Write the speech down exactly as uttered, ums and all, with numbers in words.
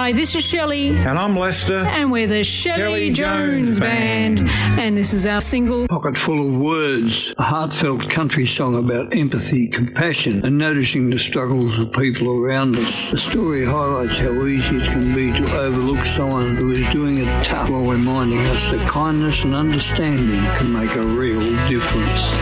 Hi, this is Shelley. And I'm Lester. And we're the Shelley, Shelley Jones, Jones Band. Band. And this is our single, Pocket Full of Words, a heartfelt country song about empathy, compassion, and noticing the struggles of people around us. The story highlights how easy it can be to overlook someone who is doing it tough while reminding us that kindness and understanding can make a real difference.